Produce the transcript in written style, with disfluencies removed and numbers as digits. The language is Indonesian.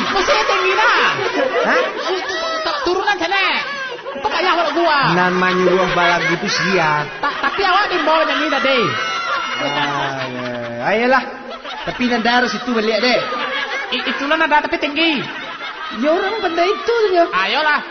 Masih tinggi dah. Hah? Turunan sana. Apa kayak awak gua? Nan menyuruh balap gitu siap. Tapi awak di bawah yang ini tadi. Ayolah. Tapi nanda harus itu balik deh. Itulah nada tapi tinggi. Ya orang benda itu saja. Ayolah.